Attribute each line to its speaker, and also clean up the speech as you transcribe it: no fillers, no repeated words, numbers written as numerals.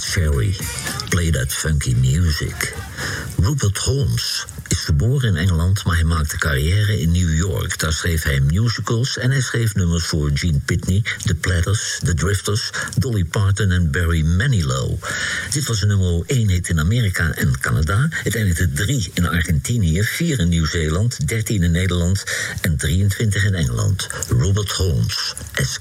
Speaker 1: Cherry. Play that funky music. Rupert Holmes is geboren in Engeland, maar hij maakte carrière in New York. Daar schreef hij musicals en hij schreef nummers voor Gene Pitney, The Platters, The Drifters, Dolly Parton en Barry Manilow. Dit was een nummer 1 hit in Amerika en Canada. Het eindigde 3 in Argentinië, 4 in Nieuw-Zeeland, 13 in Nederland en 23 in Engeland. Rupert Holmes, Escape.